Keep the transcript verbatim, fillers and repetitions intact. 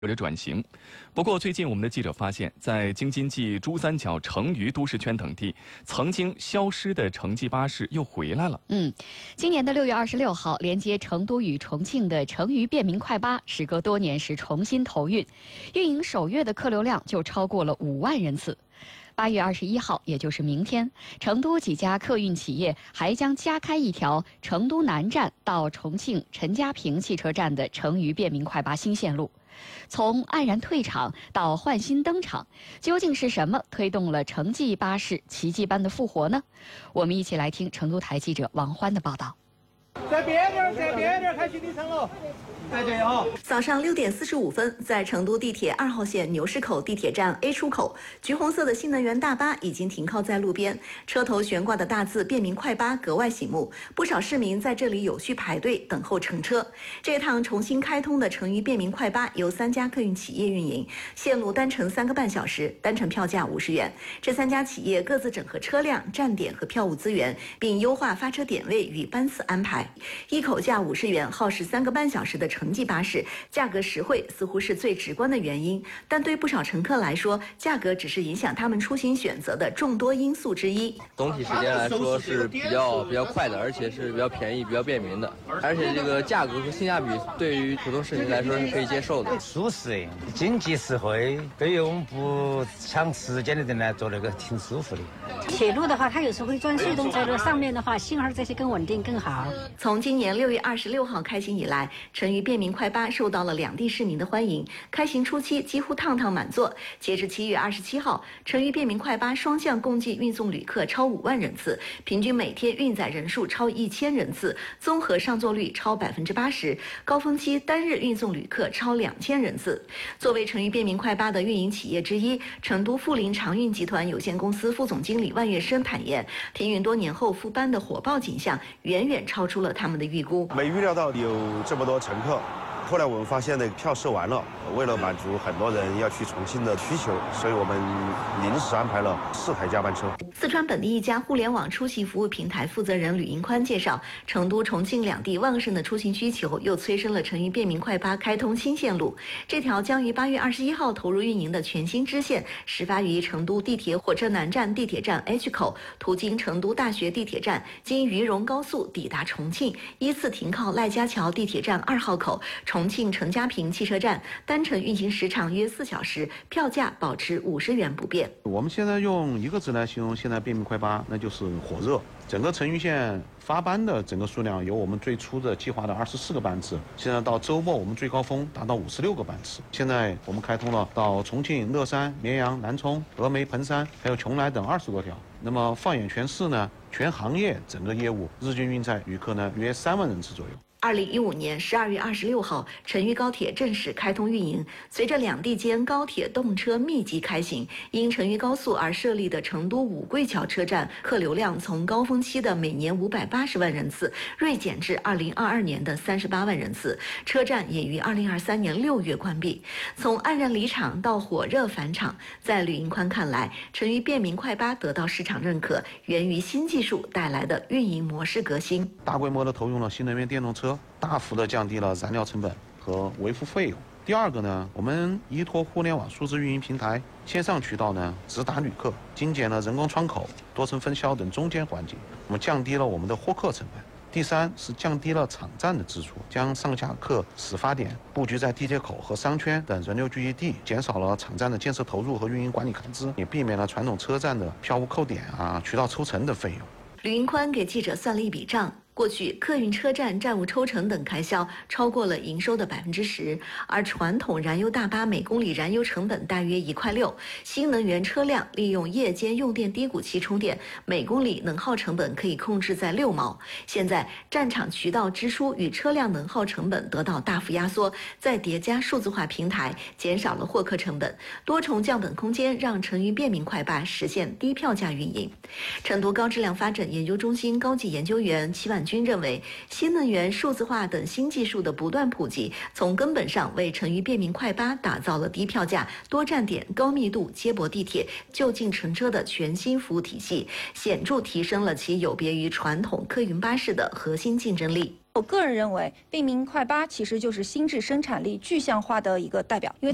有着转型。不过，最近我们的记者发现，在京津冀珠三角、成渝都市圈等地，曾经消失的城际巴士又回来了。 嗯，今年的六月二十六号，连接成都与重庆的成渝便民快巴，时隔多年时重新投运，运营首月的客流量就超过了五万人次。八月二十一号，也就是明天，成都几家客运企业还将加开一条成都南站到重庆陈家坪汽车站的成渝便民快巴新线路。从黯然退场到焕新登场，究竟是什么推动了城际巴士奇迹般的复活呢？我们一起来听成都台记者王欢的报道。 再边点，再边点，开行李舱了。再这样。 早上六点四十五分，在成都地铁二号线牛市口地铁站 A 出口，橘红色的新能源大巴已经停靠在路边，车头悬挂的大字“便民快巴”格外醒目，不少市民在这里有序排队等候乘车。这趟重新开通的成渝便民快巴由三家客运企业运营，线路单程三个半小时，单程票价五十元。这三家企业各自整合车辆、站点和票务资源，并优化发车点位与班次安排。一口价五十元，耗时三个半小时的城际巴士，价格实惠似乎是最直观的原因，但对不少乘客来说，价格只是影响他们出行选择的众多因素之一。 总体时间来说是比较比较快的，而且是比较便宜、比较便民的，而且这个价格和性价比对于普通市民来说是可以接受的， 舒适、经济实惠，对于我们不抢时间的人来做那个挺舒服的。 铁路的话，它有时候会钻隧洞，在这上面的话，信号这些更稳定更好。 从今年六月二十六号开行以来，成渝便民快巴受到了两地市民的欢迎。开行初期几乎趟趟满座，截至七月二十七号，成渝便民快巴双向共计运送旅客超五万人次，平均每天运载人数超一千人次，综合上座率超百分之八十，高峰期单日运送旅客超两千人次。作为成渝便民快巴的运营企业之一，成都富临长运集团有限公司副总经理万月生坦言，停运多年后复班的火爆景象远远超出了他们的预估。 没预料到有这么多乘客，后来我们发现呢，票售完了，为了满足很多人要去重庆的需求，所以我们临时安排了四台加班车。 四川本地一家互联网出行服务平台负责人吕银宽介绍，成都、重庆两地旺盛的出行需求，又催生了成渝便民快巴开通新线路。这条将于八月二十一号投入运营的全新支线，始发于成都地铁火车南站地铁站 H 口，途经成都大学地铁站，经渝蓉高速抵达重庆，依次停靠赖家桥地铁站二号口、重庆陈家坪汽车站，单程运行时长约四小时，票价保持五十元不变。 我们现在用一个字来形容现在便民快巴，那就是火热。整个成渝线发班的整个数量由我们最初的计划的二十四个班次，现在到周末我们最高峰达到五十六个班次。现在我们开通了到重庆、乐山、绵阳、南充、峨眉、彭山还有邛崃等二十多条。那么放眼全市呢，全行业整个业务日均运载旅客呢约三万人次左右。 二零一五年十二月二十六号，成渝高铁正式开通运营。随着两地间高铁动车密集开行，因成渝高速而设立的成都五桂桥车站客流量从高峰期的每年五百八十万人次锐减至二零二二年的三十八万人次。车站也于二零二三年六月关闭。从黯然离场到火热返场，在吕银宽看来，成渝便民快巴得到市场认可，源于新技术带来的运营模式革新。 大规模的投用了新能源电动车，大幅的降低了燃料成本和维护费用。第二个呢，我们依托互联网数字运营平台，线上渠道呢直达旅客，精简了人工窗口、多层分销等中间环节，我们降低了我们的获客成本。第三是降低了场站的支出，将上下客始发点布局在地铁口和商圈等人流聚集地，减少了场站的建设投入和运营管理开支，也避免了传统车站的票务扣点啊、渠道抽成的费用。 吕银宽给记者算了一笔账。过去客运车站站务抽成等开销超过了营收的百分之十，而传统燃油大巴每公里燃油成本大约一块六，新能源车辆利用夜间用电低谷期充电，每公里能耗成本可以控制在六毛。现在站场渠道支出与车辆能耗成本得到大幅压缩，再叠加数字化平台，减少了获客成本，多重降本空间让成渝便民快巴实现低票价运营。成都高质量发展研究中心高级研究员齐婉军认为，新能源、数字化等新技术的不断普及，从根本上为成渝便民快巴打造了低票价、多站点、高密度接驳地铁、就近乘车的全新服务体系，显著提升了其有别于传统客运巴士的核心竞争力。 我个人认为，便民快巴其实就是新质生产力具象化的一个代表，因为